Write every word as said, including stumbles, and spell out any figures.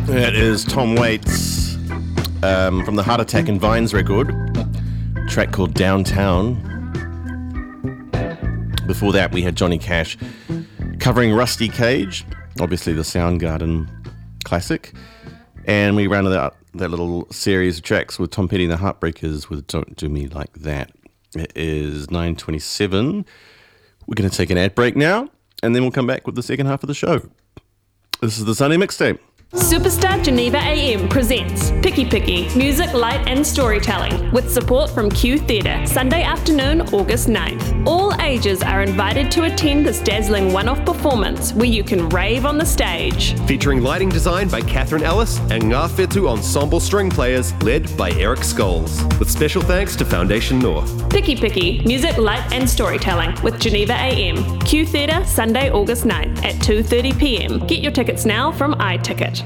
That is Tom Waits um, from the Heart Attack and Vines record, a track called Downtown. Before that, we had Johnny Cash covering Rusty Cage, obviously the Soundgarden classic. And we rounded out that little series of tracks with Tom Petty and the Heartbreakers with Don't Do Me Like That. It is nine twenty-seven. We're going to take an ad break now, and then we'll come back with the second half of the show. This is the Sunday Mixtape. Superstar Geneva A M presents Picky Picky, music, light and storytelling with support from Q Theatre, Sunday afternoon, August ninth. All ages are invited to attend this dazzling one-off performance where you can rave on the stage. Featuring lighting design by Catherine Ellis and Ngā Whetū ensemble string players led by Eric Scholes. With special thanks to Foundation North. Picky Picky, music, light and storytelling with Geneva A M. Q Theatre, Sunday, August ninth at two thirty p m. Get your tickets now from iTicket.